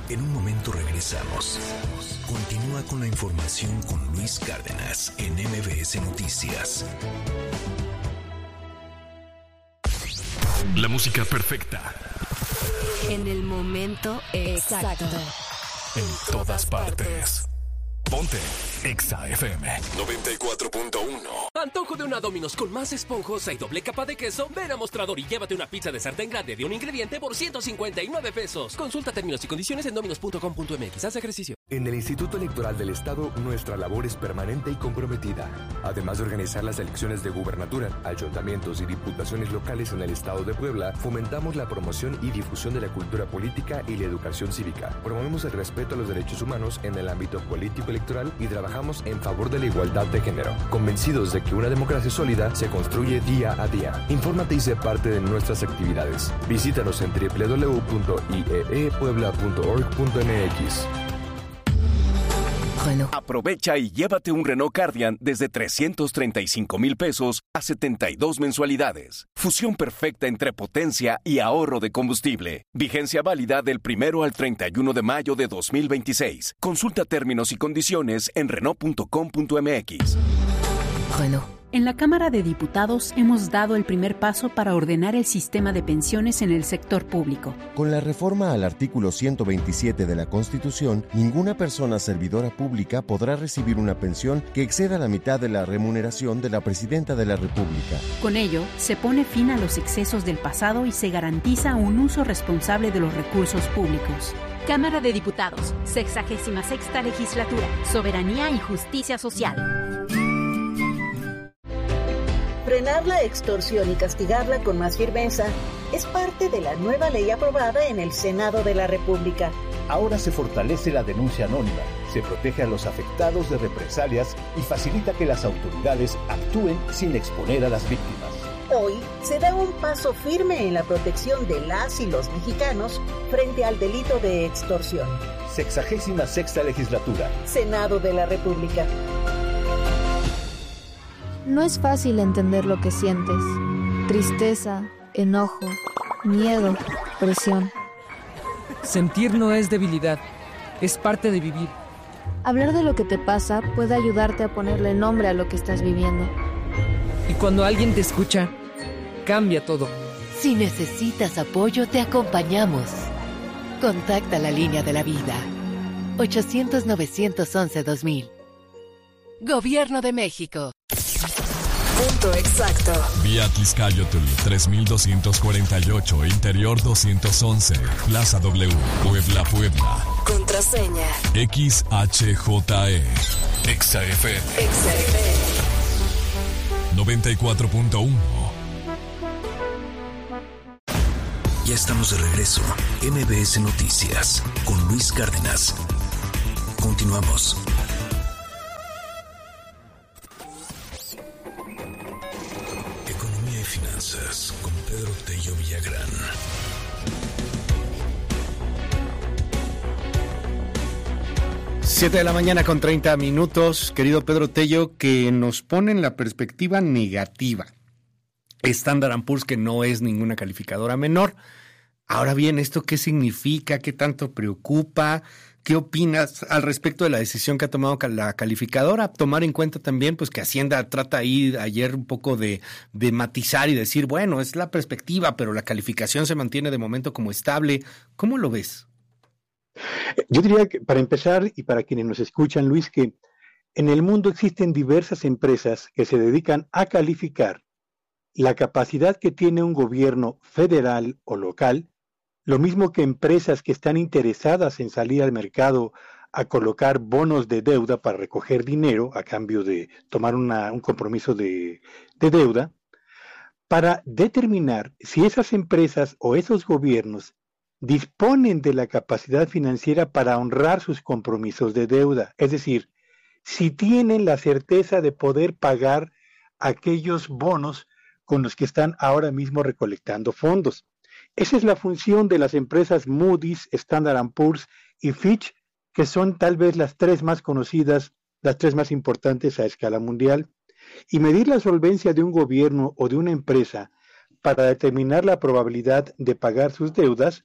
En un momento regresamos. Continúa con la información con Luis Cárdenas en MBS Noticias. La música perfecta. En el momento exacto. En todas partes. Ponte Exa FM 94.1. Antojo de una Domino's con más esponjosa y doble capa de queso. Ven a Mostrador y llévate una pizza de sartén grande de un ingrediente por 159 pesos. Consulta términos y condiciones en dominos.com.mx. Haz ejercicio. En el Instituto Electoral del Estado, nuestra labor es permanente y comprometida. Además de organizar las elecciones de gubernatura, ayuntamientos y diputaciones locales en el Estado de Puebla, fomentamos la promoción y difusión de la cultura política y la educación cívica. Promovemos el respeto a los derechos humanos en el ámbito político electoral y trabajamos en favor de la igualdad de género, convencidos de que una democracia sólida se construye día a día. Infórmate y sé parte de nuestras actividades. Visítanos en www.ieepuebla.org.mx. Aprovecha y llévate un Renault Kardian desde 335,000 pesos a 72 mensualidades. Fusión perfecta entre potencia y ahorro de combustible. Vigencia válida del 1 al 31 de mayo de 2026. Consulta términos y condiciones en Renault.com.mx. En la Cámara de Diputados hemos dado el primer paso para ordenar el sistema de pensiones en el sector público. Con la reforma al artículo 127 de la Constitución, ninguna persona servidora pública podrá recibir una pensión que exceda la mitad de la remuneración de la Presidenta de la República. Con ello, se pone fin a los excesos del pasado y se garantiza un uso responsable de los recursos públicos. Cámara de Diputados, 66ª Legislatura, Soberanía y Justicia Social. Frenar la extorsión y castigarla con más firmeza es parte de la nueva ley aprobada en el Senado de la República. Ahora se fortalece la denuncia anónima, se protege a los afectados de represalias y facilita que las autoridades actúen sin exponer a las víctimas. Hoy se da un paso firme en la protección de las y los mexicanos frente al delito de extorsión. 66ª Legislatura. Senado de la República. No es fácil entender lo que sientes. Tristeza, enojo, miedo, presión. Sentir no es debilidad, es parte de vivir. Hablar de lo que te pasa puede ayudarte a ponerle nombre a lo que estás viviendo. Y cuando alguien te escucha, cambia todo. Si necesitas apoyo, te acompañamos. Contacta la línea de la vida. 800-911-2000. Gobierno de México. Punto exacto. Vía Atlixcáyotl 3248, Interior 211, Plaza W, Puebla, Puebla. Contraseña XHJE. XFM. 94.1. Ya estamos de regreso. MBS Noticias con Luis Cárdenas. Continuamos. Economía y finanzas con Pedro Tello Villagrán. Siete de la mañana con 30 minutos, querido Pedro Tello, que nos pone en la perspectiva negativa. Standard & Poor's, que no es ninguna calificadora menor. Ahora bien, ¿esto qué significa? ¿Qué tanto preocupa? ¿Qué opinas al respecto de la decisión que ha tomado la calificadora? Tomar en cuenta también pues que Hacienda trata ahí ayer un poco de matizar y decir, bueno, es la perspectiva, pero la calificación se mantiene de momento como estable. ¿Cómo lo ves? Yo diría que para empezar y para quienes nos escuchan, Luis, que en el mundo existen diversas empresas que se dedican a calificar la capacidad que tiene un gobierno federal o local, lo mismo que empresas que están interesadas en salir al mercado a colocar bonos de deuda para recoger dinero a cambio de tomar un compromiso de deuda, para determinar si esas empresas o esos gobiernos disponen de la capacidad financiera para honrar sus compromisos de deuda. Es decir, si tienen la certeza de poder pagar aquellos bonos con los que están ahora mismo recolectando fondos. Esa es la función de las empresas Moody's, Standard & Poor's y Fitch, que son tal vez las tres más conocidas, las tres más importantes a escala mundial. Y medir la solvencia de un gobierno o de una empresa para determinar la probabilidad de pagar sus deudas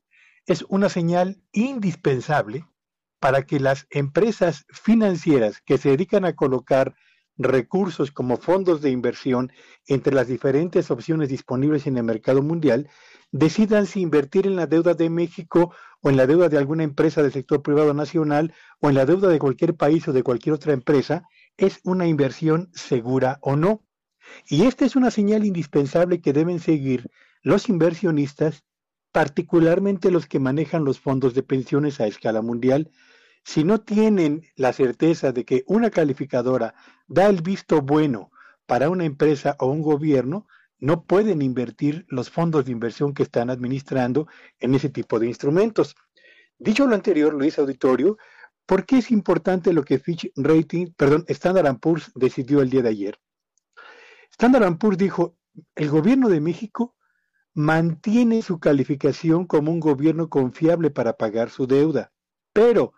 es una señal indispensable para que las empresas financieras que se dedican a colocar recursos como fondos de inversión entre las diferentes opciones disponibles en el mercado mundial decidan si invertir en la deuda de México o en la deuda de alguna empresa del sector privado nacional o en la deuda de cualquier país o de cualquier otra empresa, es una inversión segura o no. Y esta es una señal indispensable que deben seguir los inversionistas, particularmente los que manejan los fondos de pensiones a escala mundial. Si no tienen la certeza de que una calificadora da el visto bueno para una empresa o un gobierno, no pueden invertir los fondos de inversión que están administrando en ese tipo de instrumentos. Dicho lo anterior, Luis Auditorio, ¿por qué es importante lo que Standard & Poor's decidió el día de ayer? Standard & Poor's dijo, el gobierno de México mantiene su calificación como un gobierno confiable para pagar su deuda, pero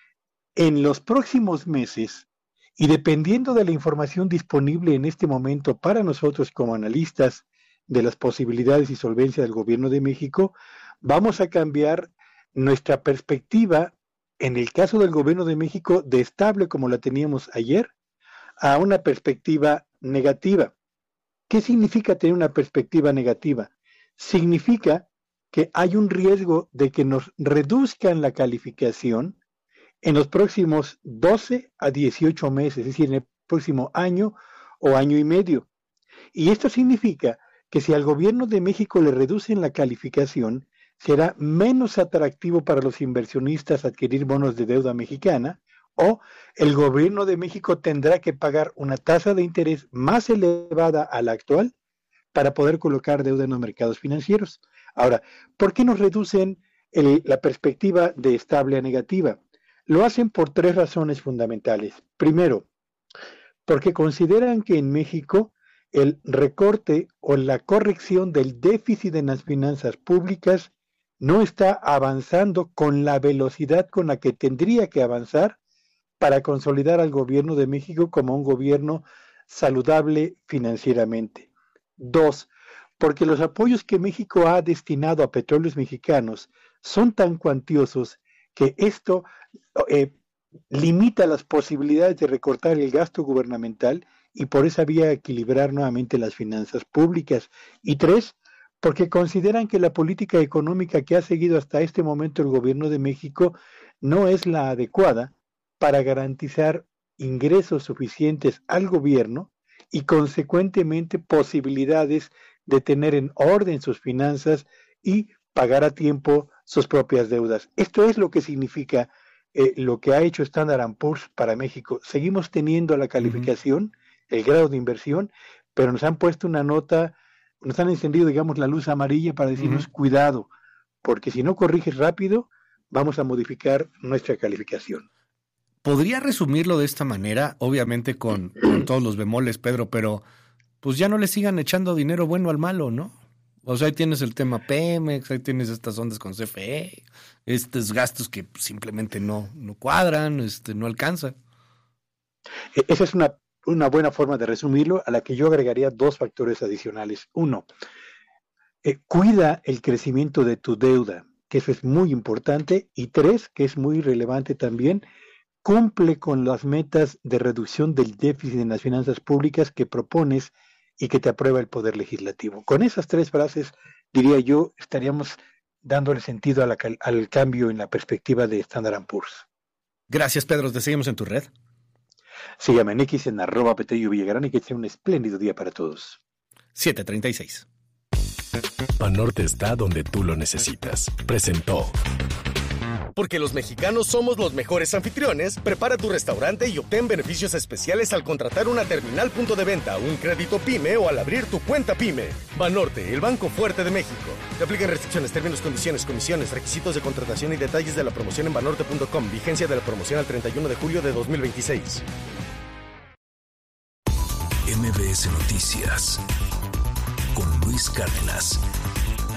en los próximos meses, y dependiendo de la información disponible en este momento para nosotros como analistas de las posibilidades y solvencia del gobierno de México, vamos a cambiar nuestra perspectiva, en el caso del gobierno de México, de estable como la teníamos ayer, a una perspectiva negativa. ¿Qué significa tener una perspectiva negativa? Significa que hay un riesgo de que nos reduzcan la calificación en los próximos 12 a 18 meses, es decir, en el próximo año o año y medio. Y esto significa que si al gobierno de México le reducen la calificación, será menos atractivo para los inversionistas adquirir bonos de deuda mexicana, o el gobierno de México tendrá que pagar una tasa de interés más elevada a la actual para poder colocar deuda en los mercados financieros. Ahora, ¿por qué nos reducen la perspectiva de estable a negativa? Lo hacen por 3 razones fundamentales. Primero, porque consideran que en México el recorte o la corrección del déficit en las finanzas públicas no está avanzando con la velocidad con la que tendría que avanzar para consolidar al gobierno de México como un gobierno saludable financieramente. 2, porque los apoyos que México ha destinado a petróleos mexicanos son tan cuantiosos que esto limita las posibilidades de recortar el gasto gubernamental y por esa vía equilibrar nuevamente las finanzas públicas. Y 3, porque consideran que la política económica que ha seguido hasta este momento el gobierno de México no es la adecuada para garantizar ingresos suficientes al gobierno y consecuentemente posibilidades de tener en orden sus finanzas y pagar a tiempo sus propias deudas. Esto es lo que significa lo que ha hecho Standard & Poor's para México. Seguimos teniendo la calificación, el grado de inversión, pero nos han puesto una nota, nos han encendido, digamos, la luz amarilla para decirnos cuidado, porque si no corriges rápido, vamos a modificar nuestra calificación. Podría resumirlo de esta manera, obviamente con todos los bemoles, Pedro, pero pues ya no le sigan echando dinero bueno al malo, ¿no? O sea, ahí tienes el tema Pemex, ahí tienes estas ondas con CFE, estos gastos que simplemente no cuadran, no alcanza. Esa es una buena forma de resumirlo, a la que yo agregaría 2 factores adicionales. 1, cuida el crecimiento de tu deuda, que eso es muy importante. Y 3, que es muy relevante también, cumple con las metas de reducción del déficit en las finanzas públicas que propones y que te aprueba el Poder Legislativo. Con esas 3 frases, diría yo, estaríamos dándole sentido al cambio en la perspectiva de Standard & Poor's. Gracias, Pedro. Te seguimos en tu red. Síganme en X en @PetelloVillagrán y que sea un espléndido día para todos. 7:36. Banorte está donde tú lo necesitas. Presentó. Porque los mexicanos somos los mejores anfitriones, prepara tu restaurante y obtén beneficios especiales al contratar una terminal punto de venta, un crédito PYME o al abrir tu cuenta PYME. Banorte, el banco fuerte de México. Te aplican restricciones, términos, condiciones, comisiones, requisitos de contratación y detalles de la promoción en banorte.com. Vigencia de la promoción al 31 de julio de 2026. MBS Noticias con Luis Cárdenas.